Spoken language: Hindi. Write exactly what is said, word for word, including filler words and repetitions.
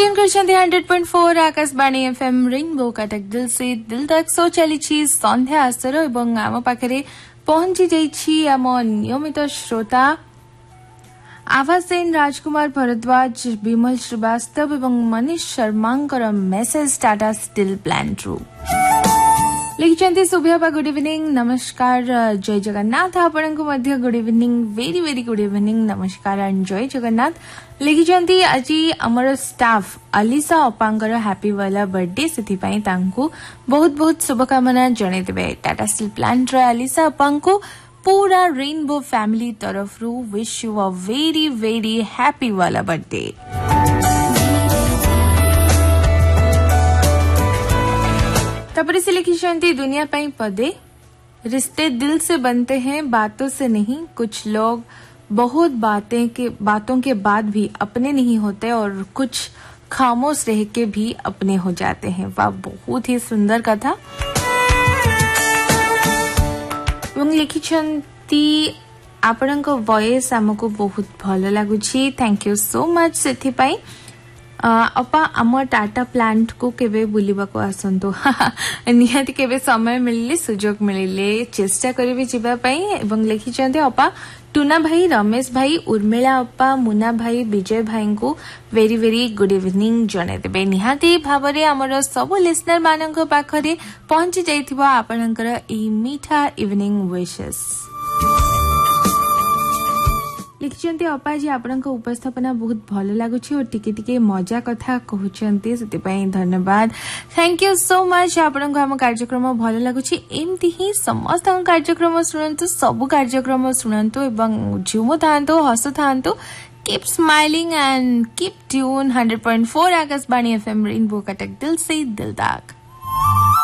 ट्यून कर hundred point four Akashvani FM rainbow Cuttack दिल से दिल तक सो चली संध्या आसर एवं आम पाखे पहुंची जाइछि आम नियमित श्रोता आभा सेन, राजकुमार भरद्वाज, विमल श्रीवास्तव एवं Manish Sharma message Tata steel plant रु लिखिंट सुभ्याबा गुड इवनिंग नमस्कार जय जगन्नाथ आपण को मध्य good evening very very good evening नमस्कार एंड जय जगन्नाथ लिखिंट आज आमर स्टाफ अलिसा अपांकर हैप्पी वाला बर्थडे से बहुत बहुत शुभकामना जनईदेवे टाटा स्टील प्लांट अलिसा अपा को पूरा रेनबो फैमिली तरफ रू wish you a very very happy वाला बर्थडे। तब से लिखी दुनिया पाई पदे रिश्ते दिल से बनते हैं बातों से नहीं, कुछ लोग बहुत बातें के बातों के बाद भी अपने नहीं होते और कुछ खामोश रह के भी अपने हो जाते हैं। वाह, बहुत ही सुंदर कथा। लिखी आपण वॉइस आमको बहुत भल लगुच, थैंक यू सो मच से अपा आम टाटा प्लांट को केबे बुलिबा को आसंतो निहाती केबे समय मिलले सुजोग मिलले चेष्टा करिबे जिबा पई। एवं लिखि चंदे अपा टूना भाई, रमेश भाई, उर्मिला अपा, मुना भाई, विजय भाई को वेरी वेरी गुड इवनिंग जणे देबे। निहाती भाबरे हमर सब लिसनर मानक पाखरे पहुंची जाइथिबा आपनकर ई मीठा इवनिंग विशेस। लिखिंट अपा जी आपण उपस्थापना बहुत भल लगुच और टिके टिके मजा कथा कहते से धन्यवाद, थैंक यू सो मच। आपण आम कार्यक्रम भल लगुच, एमती ही समस्त कार्यक्रम शुणु, सबु कार्यक्रम शुणु एवं झुमु था हसु था। Keep smiling and keep tune hundred point four Akashvani FM rainbow Cuttack दिल से दिल तक।